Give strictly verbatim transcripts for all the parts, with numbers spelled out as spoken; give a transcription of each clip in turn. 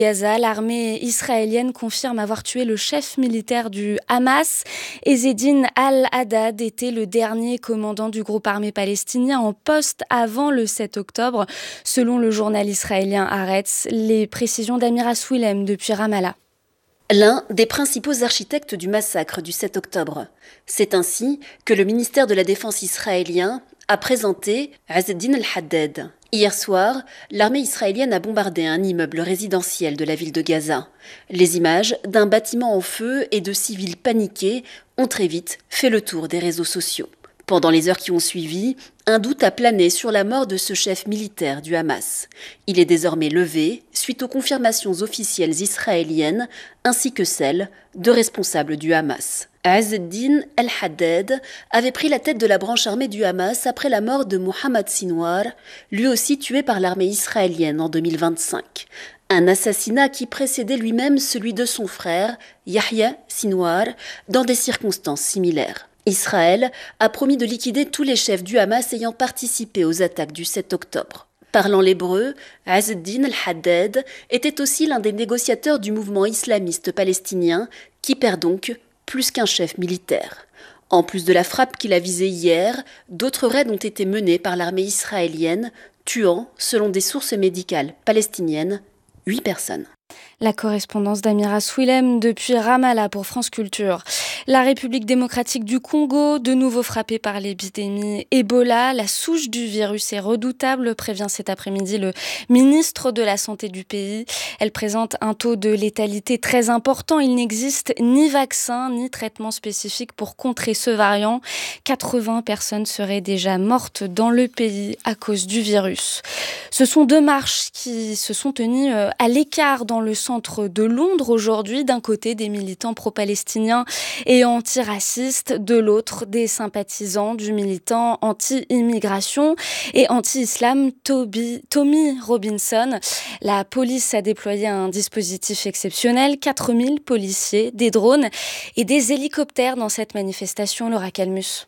Gaza, l'armée israélienne confirme avoir tué le chef militaire du Hamas. Ezzeddine al-Haddad était le dernier commandant du groupe armé palestinien en poste avant le sept octobre, selon le journal israélien Haaretz. Les précisions d'Amira Swilem depuis Ramallah. L'un des principaux architectes du massacre du sept octobre. C'est ainsi que le ministère de la Défense israélien a présenté Ezzeddine al-Haddad. Hier soir, l'armée israélienne a bombardé un immeuble résidentiel de la ville de Gaza. Les images d'un bâtiment en feu et de civils paniqués ont très vite fait le tour des réseaux sociaux. Pendant les heures qui ont suivi, un doute a plané sur la mort de ce chef militaire du Hamas. Il est désormais levé suite aux confirmations officielles israéliennes ainsi que celles de responsables du Hamas. Ezzeddine al-Haddad avait pris la tête de la branche armée du Hamas après la mort de Mohamed Sinwar, lui aussi tué par l'armée israélienne en deux mille vingt-cinq. Un assassinat qui précédait lui-même celui de son frère, Yahya Sinwar, dans des circonstances similaires. Israël a promis de liquider tous les chefs du Hamas ayant participé aux attaques du sept octobre. Parlant l'hébreu, Ezzeddine al-Haddad était aussi l'un des négociateurs du mouvement islamiste palestinien qui perd donc plus qu'un chef militaire. En plus de la frappe qu'il a visée hier, d'autres raids ont été menés par l'armée israélienne, tuant, selon des sources médicales palestiniennes, huit personnes. La correspondance d'Amira Swilem depuis Ramallah pour France Culture. La République démocratique du Congo, de nouveau frappée par l'épidémie Ebola. La souche du virus est redoutable, prévient cet après-midi le ministre de la Santé du pays. Elle présente un taux de létalité très important. Il n'existe ni vaccin ni traitement spécifique pour contrer ce variant. quatre-vingts personnes seraient déjà mortes dans le pays à cause du virus. Ce sont deux marches qui se sont tenues à l'écart dans le centre de Londres aujourd'hui. D'un côté, des militants pro-palestiniens et antiracistes, de l'autre, des sympathisants du militant anti-immigration et anti-islam Toby, Tommy Robinson. La police a déployé un dispositif exceptionnel, quatre mille policiers, des drones et des hélicoptères dans cette manifestation. Laura Calmus.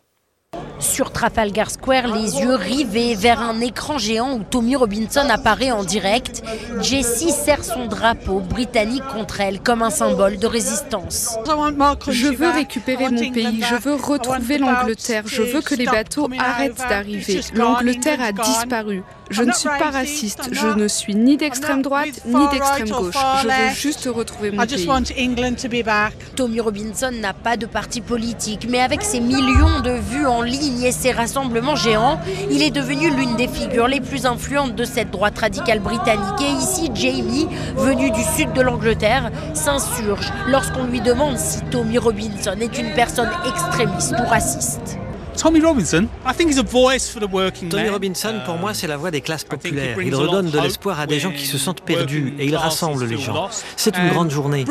Sur Trafalgar Square, les yeux rivés vers un écran géant où Tommy Robinson apparaît en direct, Jessie serre son drapeau britannique contre elle comme un symbole de résistance. Je veux récupérer mon pays, je veux retrouver l'Angleterre, je veux que les bateaux arrêtent d'arriver. L'Angleterre a disparu. Je ne suis pas raciste, je ne suis ni d'extrême droite ni d'extrême gauche. Je veux juste retrouver mon pays. Tommy Robinson n'a pas de parti politique, mais avec ses millions de vues en ligne et ses rassemblements géants, il est devenu l'une des figures les plus influentes de cette droite radicale britannique. Et ici, Jamie, venu du sud de l'Angleterre, s'insurge lorsqu'on lui demande si Tommy Robinson est une personne extrémiste ou raciste. Tommy Robinson, I think he's a voice for the working man. Tommy Robinson, pour moi, c'est la voix des classes populaires. Il redonne de l'espoir à des gens qui se sentent perdus et il rassemble les gens. C'est une grande journée.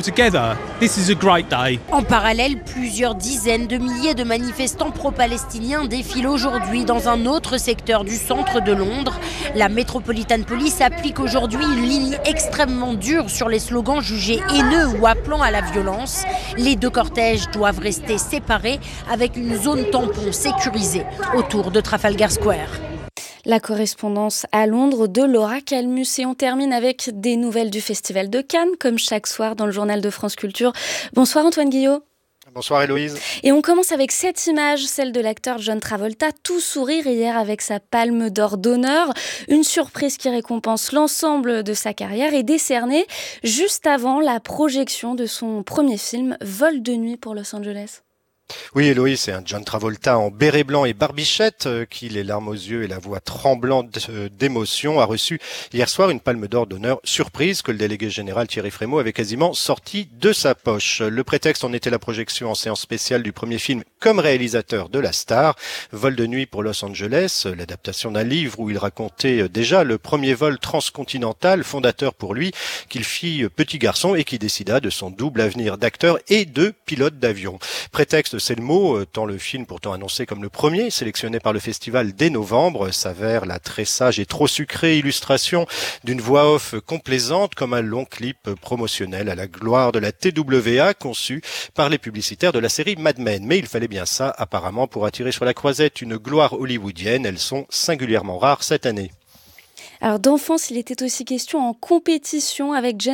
En parallèle, plusieurs dizaines de milliers de manifestants pro-palestiniens défilent aujourd'hui dans un autre secteur du centre de Londres. La Metropolitan Police applique aujourd'hui une ligne extrêmement dure sur les slogans jugés haineux ou appelant à la violence. Les deux cortèges doivent rester séparés avec une zone tampon sécurisée autour de Trafalgar Square. La correspondance à Londres de Laura Calmus. Et on termine avec des nouvelles du Festival de Cannes, comme chaque soir dans le journal de France Culture. Bonsoir Antoine Guillot. Bonsoir Héloïse. Et on commence avec cette image, celle de l'acteur John Travolta, tout sourire hier avec sa palme d'or d'honneur. Une surprise qui récompense l'ensemble de sa carrière est décernée juste avant la projection de son premier film, Vol de nuit pour Los Angeles. Oui, Héloïse, c'est un John Travolta en béret blanc et barbichette euh, qui, les larmes aux yeux et la voix tremblante euh, d'émotion, a reçu hier soir une palme d'or d'honneur surprise que le délégué général Thierry Frémaux avait quasiment sorti de sa poche. Le prétexte en était la projection en séance spéciale du premier film comme réalisateur de la star, Vol de nuit pour Los Angeles, l'adaptation d'un livre où il racontait déjà le premier vol transcontinental, fondateur pour lui, qu'il fit petit garçon et qui décida de son double avenir d'acteur et de pilote d'avion. Prétexte, c'est le mot, tant le film pourtant annoncé comme le premier, sélectionné par le festival dès novembre, s'avère la très sage et trop sucrée illustration d'une voix off complaisante comme un long clip promotionnel à la gloire de la T W A conçu par les publicitaires de la série Mad Men. Mais il fallait bien ça apparemment pour attirer sur la croisette une gloire hollywoodienne. Elles sont singulièrement rares cette année. Alors d'enfance, il était aussi question en compétition avec Jen